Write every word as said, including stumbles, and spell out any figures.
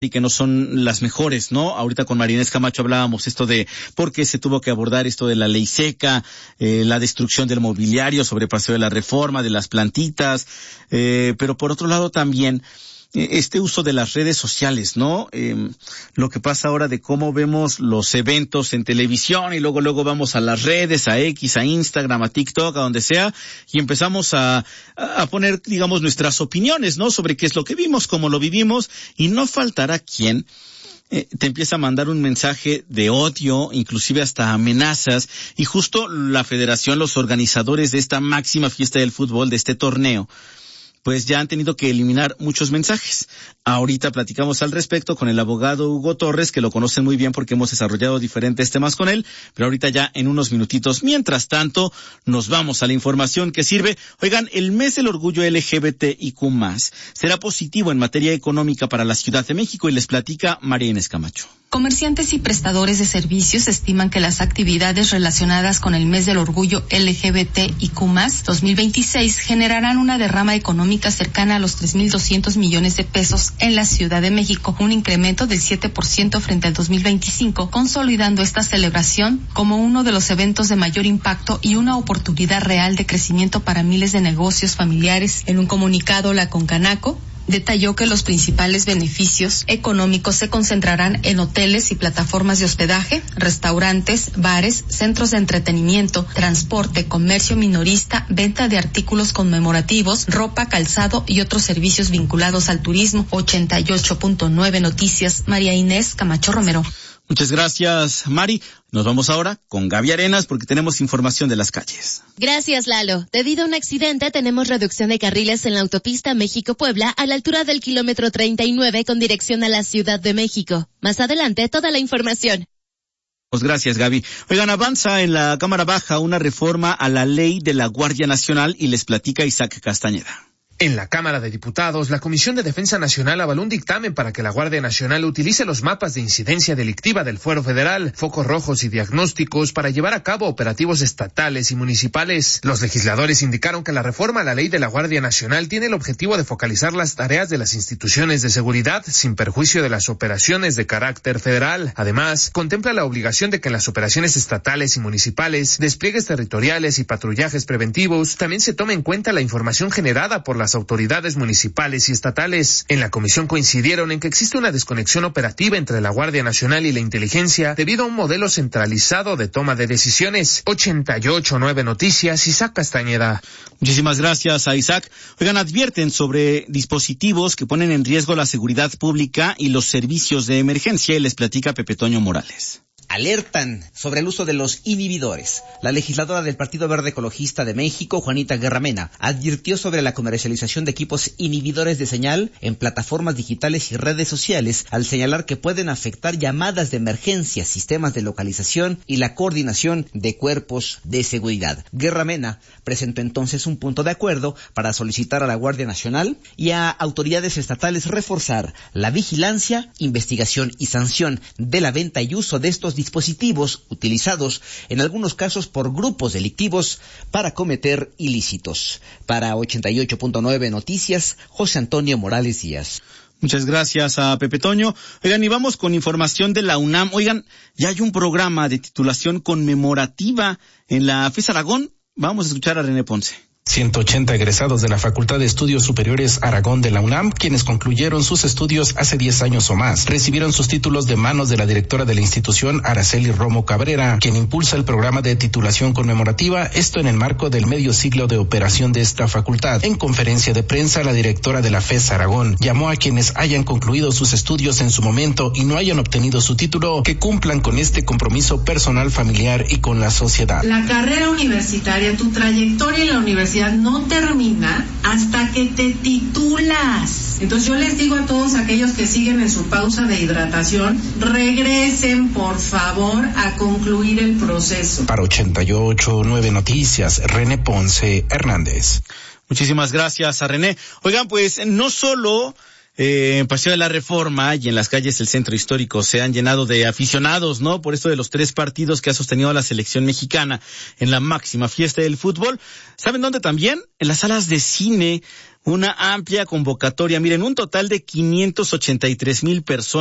y que no son las mejores, ¿no? Ahorita con María Inés Camacho hablábamos esto de por qué se tuvo que abordar esto de la ley seca, eh, la destrucción del mobiliario sobre Paseo de la Reforma, de las plantitas, eh, pero por otro lado también este uso de las redes sociales, ¿no? Eh, lo que pasa ahora de cómo vemos los eventos en televisión y luego luego vamos a las redes, a X, a Instagram, a TikTok, a donde sea, y empezamos a, a poner, digamos, nuestras opiniones, ¿no? Sobre qué es lo que vimos, cómo lo vivimos, y no faltará quien eh, te empieza a mandar un mensaje de odio, inclusive hasta amenazas, y justo la federación, los organizadores de esta máxima fiesta del fútbol, de este torneo, pues ya han tenido que eliminar muchos mensajes. Ahorita platicamos al respecto con el abogado Hugo Torres, que lo conocen muy bien porque hemos desarrollado diferentes temas con él, pero ahorita ya en unos minutitos. Mientras tanto, nos vamos a la información que sirve. Oigan, el mes del orgullo L G B T I Q más, será positivo en materia económica para la Ciudad de México, y les platica María Inés Camacho. Comerciantes y prestadores de servicios estiman que las actividades relacionadas con el mes del orgullo L G B T I Q más dos mil veintiséis generarán una derrama económica cercana a los tres mil doscientos millones de pesos en la Ciudad de México, un incremento del siete por ciento frente al dos mil veinticinco, consolidando esta celebración como uno de los eventos de mayor impacto y una oportunidad real de crecimiento para miles de negocios familiares. En un comunicado, la Concanaco detalló que los principales beneficios económicos se concentrarán en hoteles y plataformas de hospedaje, restaurantes, bares, centros de entretenimiento, transporte, comercio minorista, venta de artículos conmemorativos, ropa, calzado y otros servicios vinculados al turismo. ochenta y ocho punto nueve Noticias, María Inés Camacho Romero. Muchas gracias, Mari. Nos vamos ahora con Gaby Arenas porque tenemos información de las calles. Gracias, Lalo. Debido a un accidente, tenemos reducción de carriles en la autopista México-Puebla a la altura del kilómetro treinta y nueve con dirección a la Ciudad de México. Más adelante, toda la información. Pues gracias, Gaby. Oigan, avanza en la Cámara Baja una reforma a la ley de la Guardia Nacional y les platica Isaac Castañeda. En la Cámara de Diputados, la Comisión de Defensa Nacional avaló un dictamen para que la Guardia Nacional utilice los mapas de incidencia delictiva del Fuero Federal, focos rojos y diagnósticos para llevar a cabo operativos estatales y municipales. Los legisladores indicaron que la reforma a la ley de la Guardia Nacional tiene el objetivo de focalizar las tareas de las instituciones de seguridad sin perjuicio de las operaciones de carácter federal. Además, contempla la obligación de que en las operaciones estatales y municipales, despliegues territoriales y patrullajes preventivos, también se tome en cuenta la información generada por las autoridades municipales y estatales. En la comisión coincidieron en que existe una desconexión operativa entre la Guardia Nacional y la inteligencia debido a un modelo centralizado de toma de decisiones. ochenta y ocho punto nueve Noticias, Isaac Castañeda. Muchísimas gracias a Isaac. Oigan, advierten sobre dispositivos que ponen en riesgo la seguridad pública y los servicios de emergencia, y les platica Pepe Toño Morales. Alertan sobre el uso de los inhibidores. La legisladora del Partido Verde Ecologista de México, Juanita Guerra Mena, advirtió sobre la comercialización de equipos inhibidores de señal en plataformas digitales y redes sociales, al señalar que pueden afectar llamadas de emergencia, sistemas de localización y la coordinación de cuerpos de seguridad. Guerra Mena presentó entonces un punto de acuerdo para solicitar a la Guardia Nacional y a autoridades estatales reforzar la vigilancia, investigación y sanción de la venta y uso de estos dispositivos utilizados en algunos casos por grupos delictivos para cometer ilícitos. Para ochenta y ocho punto nueve Noticias, José Antonio Morales Díaz. Muchas gracias a Pepe Toño. Oigan, y vamos con información de la UNAM. Oigan, ya hay un programa de titulación conmemorativa en la FES Aragón. Vamos a escuchar a René Ponce. ciento ochenta egresados de la Facultad de Estudios Superiores Aragón de la UNAM, quienes concluyeron sus estudios hace diez años o más, recibieron sus títulos de manos de la directora de la institución, Araceli Romo Cabrera, quien impulsa el programa de titulación conmemorativa, esto en el marco del medio siglo de operación de esta facultad. En conferencia de prensa, la directora de la FES Aragón llamó a quienes hayan concluido sus estudios en su momento y no hayan obtenido su título, que cumplan con este compromiso personal, familiar y con la sociedad. La carrera universitaria, tu trayectoria en la universidad no termina hasta que te titulas. Entonces yo les digo a todos aquellos que siguen en su pausa de hidratación, regresen por favor a concluir el proceso. Para ochenta y ocho punto nueve Noticias, René Ponce Hernández. Muchísimas gracias a René. Oigan, pues no solo eh, en Paseo de la Reforma y en las calles del centro histórico se han llenado de aficionados, ¿no? Por esto de los tres partidos que ha sostenido la selección mexicana en la máxima fiesta del fútbol. ¿Saben dónde también? En las salas de cine, una amplia convocatoria. Miren, un total de quinientos ochenta y tres mil personas